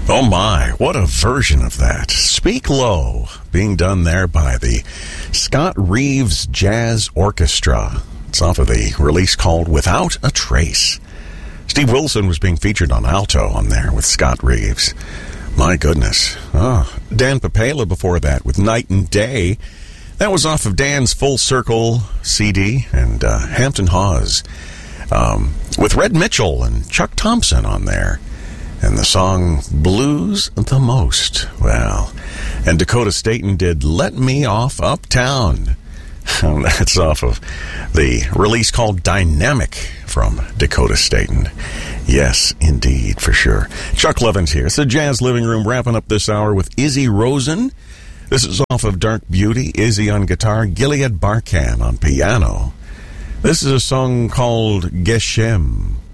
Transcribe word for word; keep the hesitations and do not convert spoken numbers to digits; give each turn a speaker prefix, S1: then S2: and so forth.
S1: Oh my, what a version of that. Speak Low, being done there by the Scott Reeves Jazz Orchestra. It's off of the release called Without a Trace. Steve Wilson was being featured on alto on there with Scott Reeves. My goodness. Oh, Dan Papela before that with Night and Day. That was off of Dan's Full Circle C D and uh, Hampton Hawes um, with Red Mitchell and Chuck Thompson on there. And the song Blues the Most. Well, and Dakota Staton did Let Me Off Uptown. That's off of the release called Dynamic from Dakota Staton. Yes, indeed, for sure. Chuck Levin's here. It's the Jazz Living Room, wrapping up this hour with Izzy Rosen. This is off of Dark Beauty. Izzy on guitar, Gilead Barkan on piano. This is a song called Geshem.